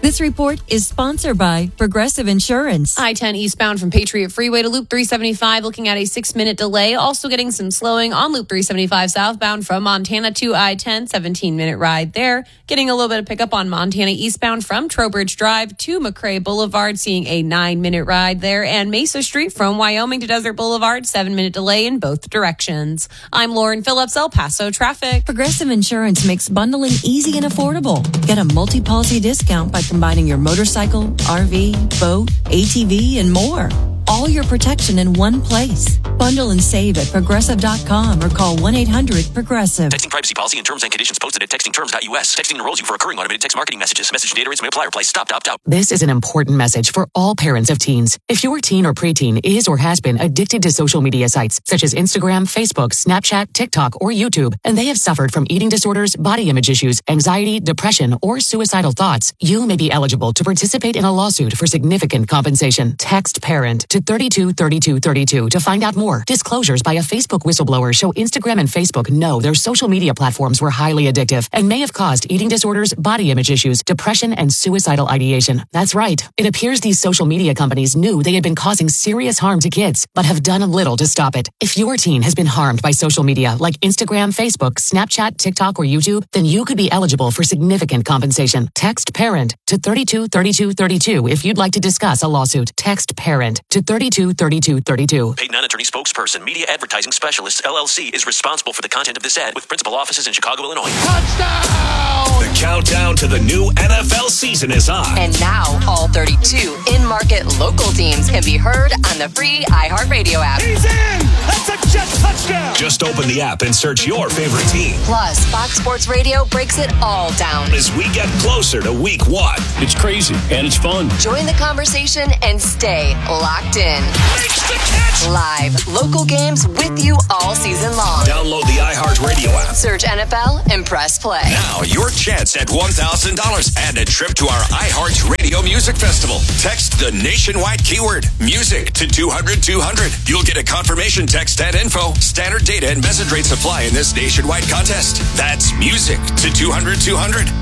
This report is sponsored by Progressive Insurance. I-10 eastbound from Patriot Freeway to Loop 375, looking at a 6-minute delay. Also getting some slowing on Loop 375 southbound from Montana to I-10, 17-minute ride there. Getting a little bit of pickup on Montana eastbound from Trowbridge Drive to McRae Boulevard, seeing a 9-minute ride there. And Mesa Street from Wyoming to Desert Boulevard, 7-minute delay in both directions. I'm Lauren Phillips, El Paso Traffic. Progressive Insurance makes bundling easy and affordable. Get a multi-policy discount by combining your motorcycle, RV, boat, ATV, and more. All your protection in one place. Bundle and save at Progressive.com or call 1-800-PROGRESSIVE. Texting privacy policy and terms and conditions posted at textingterms.us. Texting enrolls you for recurring automated text marketing messages. Message data rates may apply. Reply stop to opt out. This is an important message for all parents of teens. If your teen or preteen is or has been addicted to social media sites such as Instagram, Facebook, Snapchat, TikTok, or YouTube, and they have suffered from eating disorders, body image issues, anxiety, depression, or suicidal thoughts, you may be eligible to participate in a lawsuit for significant compensation. Text PARENT to 323232 to find out more. Disclosures by a Facebook whistleblower show Instagram and Facebook know their social media platforms were highly addictive and may have caused eating disorders, body image issues, depression, and suicidal ideation. That's right. It appears these social media companies knew they had been causing serious harm to kids, but have done little to stop it. If your teen has been harmed by social media like Instagram, Facebook, Snapchat, TikTok, or YouTube, then you could be eligible for significant compensation. Text PARENT to 323232 if you'd like to discuss a lawsuit. Text PARENT to 323232. Paid non-attorney spokesperson, Media Advertising Specialists, LLC, is responsible for the content of this ad with principal offices in Chicago, Illinois. Touchdown! The countdown to the new NFL season is on. And now, all 32 in-market local teams can be heard on the free iHeartRadio app. He's in! That's a jet touchdown! Just open the app and search your favorite team. Plus, Fox Sports Radio breaks it all down as we get closer to week 1. It's crazy and it's fun. Join the conversation and stay locked in. Makes the catch! Live local games with you all season long. Download the iHeartRadio app. Search NFL and press play. Now your chance at $1,000 and a trip to our iHeartRadio Music Festival. Text the nationwide keyword music to 200-200. You'll get a confirmation text and info. Standard data and message rates apply in this nationwide contest. That's music to 200-200.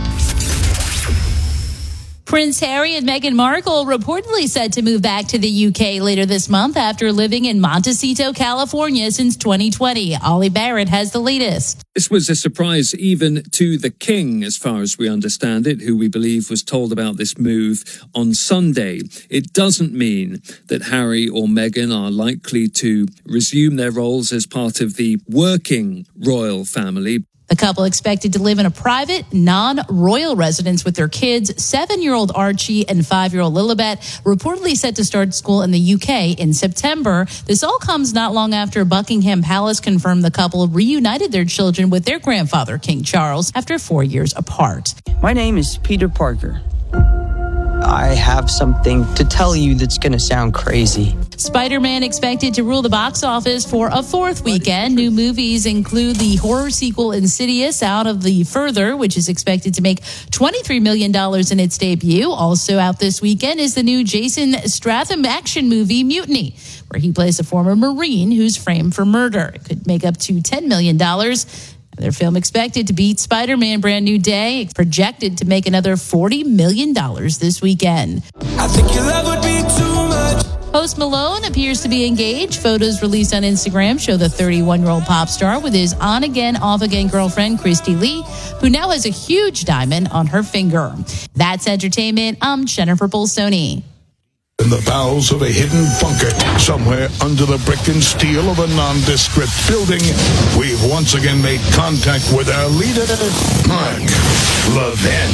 Prince Harry and Meghan Markle reportedly set to move back to the UK later this month after living in Montecito, California since 2020. Ollie Barrett has the latest. This was a surprise even to the King, as far as we understand it, who we believe was told about this move on Sunday. It doesn't mean that Harry or Meghan are likely to resume their roles as part of the working royal family. The couple expected to live in a private, non-royal residence with their kids, 7-year-old Archie and 5-year-old Lilibet, reportedly set to start school in the UK in September. This all comes not long after Buckingham Palace confirmed the couple reunited their children with their grandfather, King Charles, after 4 years apart. My name is Peter Parker. I have something to tell you that's going to sound crazy. Spider-Man expected to rule the box office for a 4th weekend. New movies include the horror sequel Insidious, Out of the Further, which is expected to make $23 million in its debut. Also out this weekend is the new Jason Statham action movie Mutiny, where he plays a former Marine who's framed for murder. It could make up to $10 million. Their film expected to beat Spider-Man Brand New Day, projected to make another $40 million this weekend. I think your love would be too much. Post Malone appears to be engaged. Photos released on Instagram show the 31-year-old pop star with his on-again, off-again girlfriend, Christy Lee, who now has a huge diamond on her finger. That's entertainment. I'm Jennifer Bolsoni. In the bowels of a hidden bunker, somewhere under the brick and steel of a nondescript building, we've once again made contact with our leader, Mark Levin.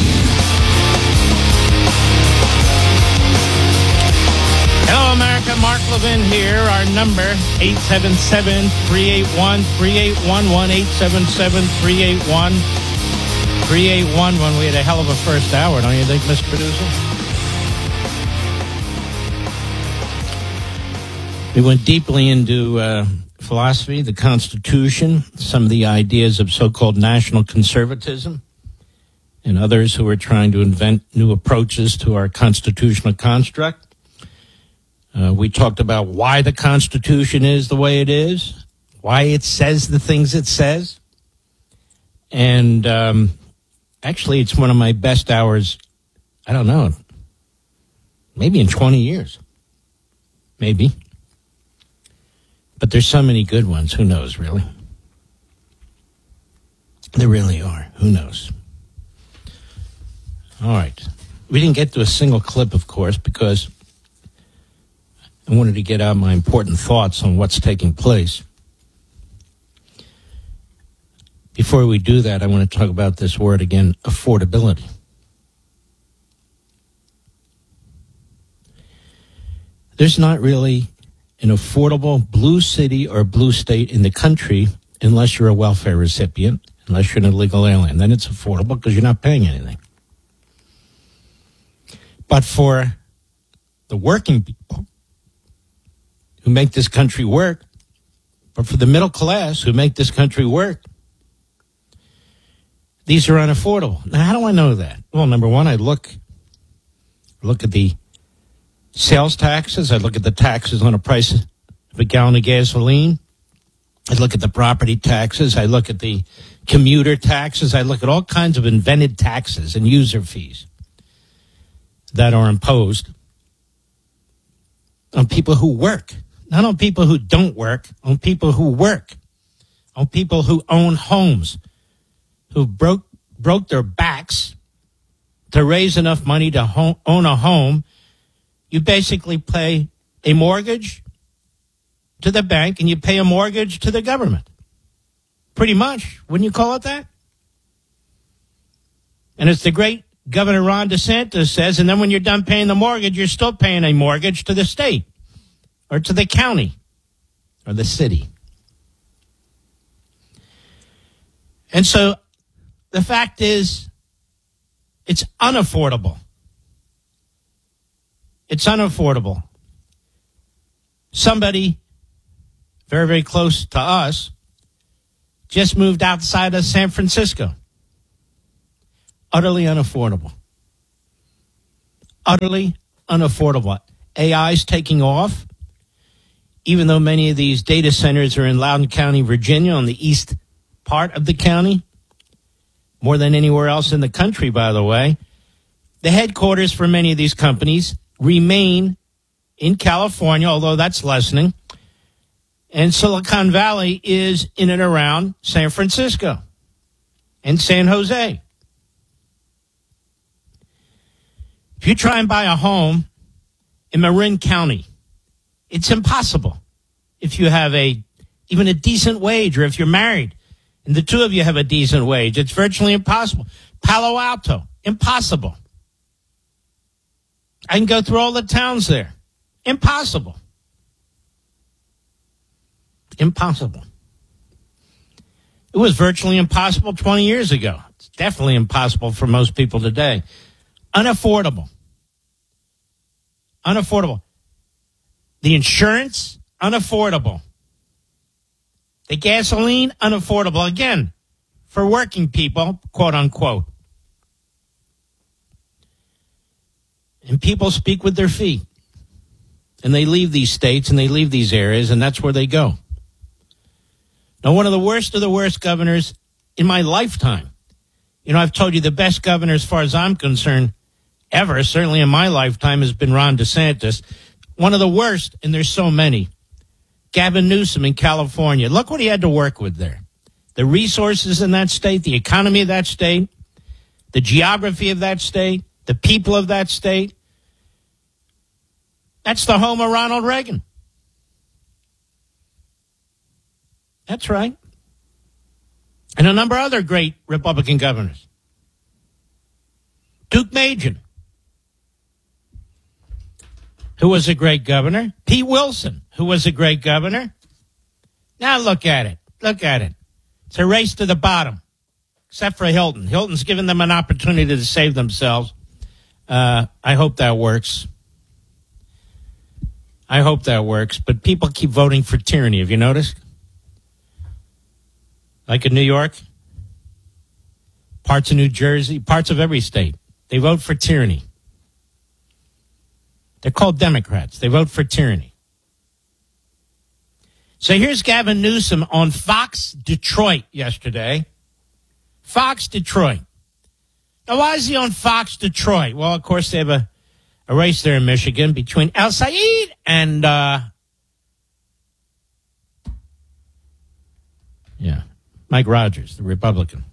Hello, America. Mark Levin here. Our number, 877-381-3811, 877-381-3811. We had a hell of a first hour, don't you think, Mr. Producer? We went deeply into philosophy, the Constitution, some of the ideas of so-called national conservatism, and others who are trying to invent new approaches to our constitutional construct. We talked about why the Constitution is the way it is, why it says the things it says. And actually, it's one of my best hours. I don't know. Maybe in 20 years. Maybe. But there's so many good ones. Who knows, really? There really are. Who knows? All right. We didn't get to a single clip, of course, because I wanted to get out my important thoughts on what's taking place. Before we do that, I want to talk about this word again, affordability. There's not really an affordable blue city or blue state in the country unless you're a welfare recipient, unless you're an illegal alien. Then it's affordable because you're not paying anything. But for the working people who make this country work, but for the middle class who make this country work, these are unaffordable. Now, how do I know that? Well, number one, I look at the sales taxes. I look at the taxes on the price of a gallon of gasoline. I look at the property taxes. I look at the commuter taxes. I look at all kinds of invented taxes and user fees that are imposed on people who work. Not on people who don't work, on people who work. On people who own homes, who broke their backs to raise enough money to own a home. You basically pay a mortgage to the bank and you pay a mortgage to the government. Pretty much. Wouldn't you call it that? And as the great Governor Ron DeSantis says, and then when you're done paying the mortgage, you're still paying a mortgage to the state or to the county or the city. And so the fact is, it's unaffordable. It's unaffordable. Somebody very, very close to us just moved outside of San Francisco. Utterly unaffordable. Utterly unaffordable. AI's taking off, even though many of these data centers are in Loudoun County, Virginia, on the east part of the county, more than anywhere else in the country, by the way. The headquarters for many of these companies remain in California, although that's lessening. And Silicon Valley is in and around San Francisco and San Jose. If you try and buy a home in Marin County, it's impossible. If you have even a decent wage, or if you're married and the two of you have a decent wage, it's virtually impossible. Palo Alto, impossible. I can go through all the towns there. Impossible. Impossible. It was virtually impossible 20 years ago. It's definitely impossible for most people today. Unaffordable. Unaffordable. The insurance, unaffordable. The gasoline, unaffordable. Again, for working people, quote unquote. And people speak with their feet. And they leave these states and they leave these areas, and that's where they go. Now, one of the worst governors in my lifetime. You know, I've told you the best governor, as far as I'm concerned, ever, certainly in my lifetime, has been Ron DeSantis. One of the worst, and there's so many. Gavin Newsom in California. Look what he had to work with there. The resources in that state, the economy of that state, the geography of that state, the people of that state. That's the home of Ronald Reagan. That's right. And a number of other great Republican governors. Duke Majan, who was a great governor. Pete Wilson, who was a great governor. Now look at it. Look at it. It's a race to the bottom, except for Hilton. Hilton's given them an opportunity to save themselves. I hope that works. I hope that works. But people keep voting for tyranny. Have you noticed? Like in New York, parts of New Jersey, parts of every state, they vote for tyranny. They're called Democrats. They vote for tyranny. So here's Gavin Newsom on Fox Detroit yesterday. Fox Detroit. Now, why is he on Fox Detroit? Well, of course, they have a race there in Michigan between El Said and, Mike Rogers, the Republican.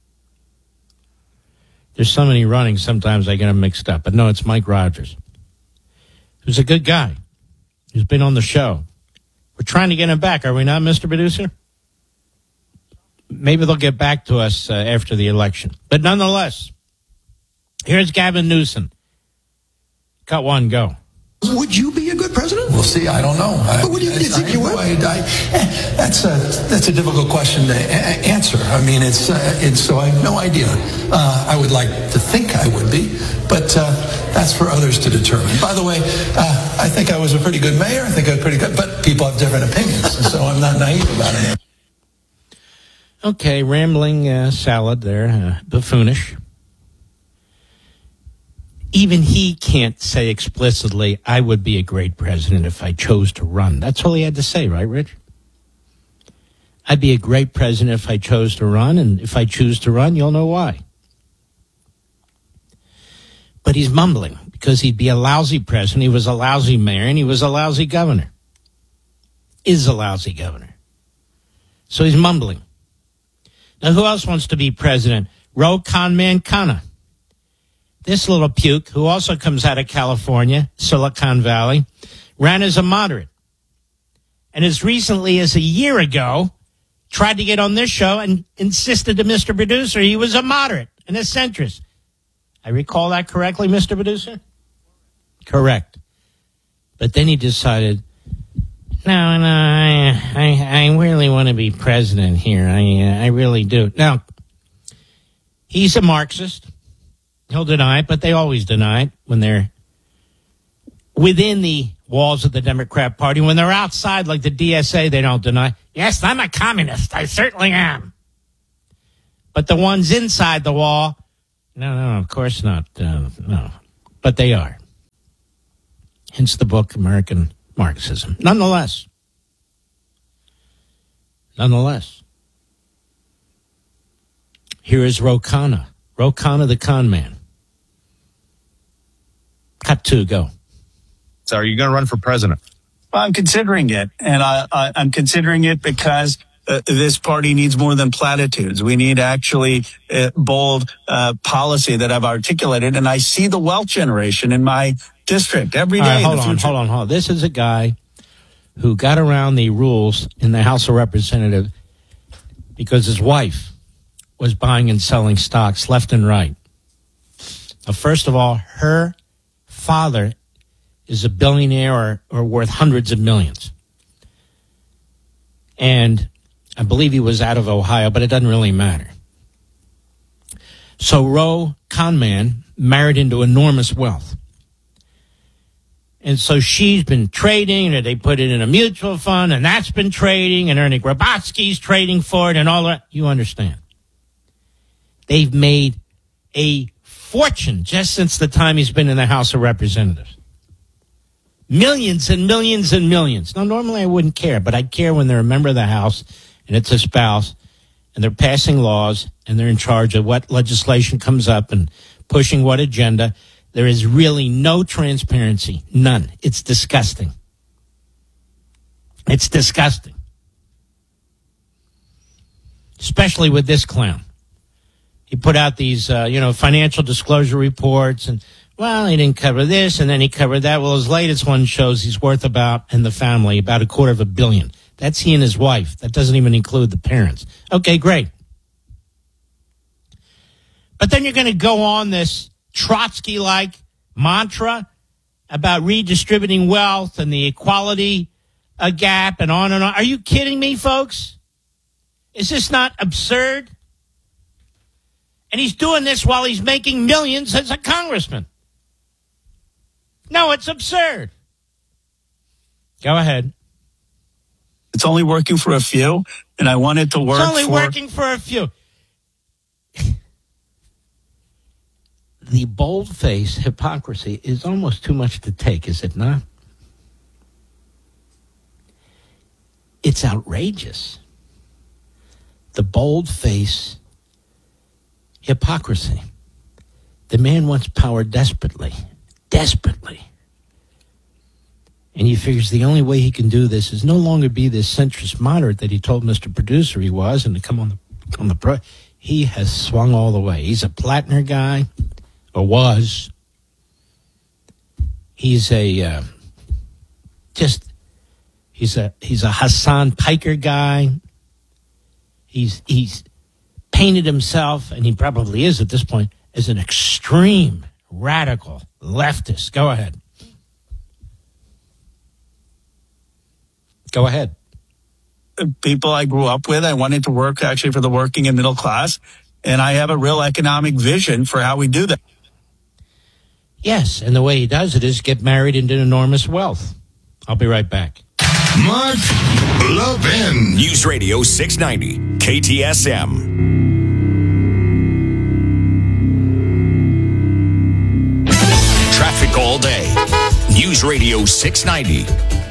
There's so many running, sometimes I get them mixed up. But no, it's Mike Rogers, who's a good guy, who's been on the show. We're trying to get him back, are we not, Mr. Producer? Maybe they'll get back to us after the election. But nonetheless, here's Gavin Newsom. Cut one, go. Would you be a good president? We'll see. I don't know. Would you think you would? That's a difficult question to answer. I mean, it's so I have no idea. I would like to think I would be, but that's for others to determine. By the way, I think I was a pretty good mayor. I think I was pretty good, but people have different opinions, and so I'm not naive about it. Okay, rambling salad there, buffoonish. Even he can't say explicitly, I would be a great president if I chose to run. That's all he had to say, right, Rich? I'd be a great president if I chose to run, and if I choose to run, you'll know why. But he's mumbling because he'd be a lousy president. He was a lousy mayor, and he was a lousy governor. Is a lousy governor. So he's mumbling. Now, who else wants to be president? Ro Conman Kana. This little puke, who also comes out of California, Silicon Valley, ran as a moderate. And as recently as a year ago, tried to get on this show and insisted to Mr. Producer he was a moderate and a centrist. I recall that correctly, Mr. Producer? Correct. But then he decided, no, I really want to be president here. I really do. Now, he's a Marxist. He'll deny it, but they always deny it when they're within the walls of the Democrat Party. When they're outside, like the DSA, they don't deny. Yes, I'm a communist. I certainly am. But the ones inside the wall, no, of course not. No, but they are. Hence the book, American Marxism. Nonetheless, here is Ro Khanna the con man. Cut two, go. So are you going to run for president? Well, I'm considering it, and I'm considering it because this party needs more than platitudes. We need actually bold policy that I've articulated, and I see the wealth generation in my district every day. Hold on. This is a guy who got around the rules in the House of Representatives because his wife was buying and selling stocks left and right. Now, first of all, her father is a billionaire or worth hundreds of millions. And I believe he was out of Ohio, but it doesn't really matter. So Ro Conman married into enormous wealth. And so she's been trading, and they put it in a mutual fund, and that's been trading, and Ernie Grabotsky's trading for it, and all that. You understand. They've made a fortune just since the time he's been in the House of Representatives. Millions and millions and millions. Now, normally I wouldn't care, but I care when they're a member of the House and it's a spouse and they're passing laws and they're in charge of what legislation comes up and pushing what agenda. There is really no transparency. None. It's disgusting. It's disgusting. Especially with this clown. He put out these, financial disclosure reports and, well, he didn't cover this and then he covered that. Well, his latest one shows he's worth about, and the family, about $250 million. That's he and his wife. That doesn't even include the parents. Okay, great. But then you're going to go on this Trotsky-like mantra about redistributing wealth and the equality gap and on and on. Are you kidding me, folks? Is this not absurd? And he's doing this while he's making millions as a congressman. No, it's absurd. Go ahead. It's only working for a few, and I want it to work. It's only working for a few. The bold-faced hypocrisy is almost too much to take, is it not? It's outrageous. The bold-faced hypocrisy. The man wants power desperately. desperately. And he figures the only way he can do this is no longer be this centrist moderate that he told Mr. Producer he was and to come on the pro. He has swung all the way. He's a Plattner guy, or was. He's a he's a Hassan Piker guy. He's painted himself, and he probably is at this point, as an extreme radical leftist. Go ahead. Go ahead. People I grew up with, I wanted to work actually for the working and middle class, and I have a real economic vision for how we do that. Yes, and the way he does it is get married into enormous wealth. I'll be right back. Mark Levin. News Radio 690, KTSM. Traffic all day. News Radio 690,